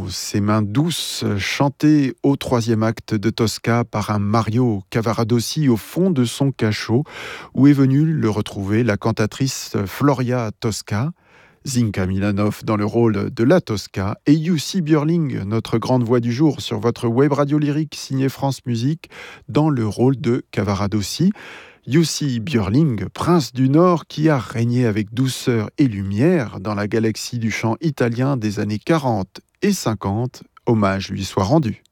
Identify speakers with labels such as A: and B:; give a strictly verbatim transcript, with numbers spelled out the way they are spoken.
A: ses mains douces, chantées au troisième acte de Tosca par un Mario Cavaradossi au fond de son cachot, où est venue le retrouver la cantatrice Floria Tosca, Zinka Milanov dans le rôle de la Tosca et Jussi Björling, notre grande voix du jour sur votre web radio lyrique signée France Musique, dans le rôle de Cavaradossi. Jussi Björling, prince du Nord qui a régné avec douceur et lumière dans la galaxie du chant italien des années quarante et cinquante, hommage lui soit rendu.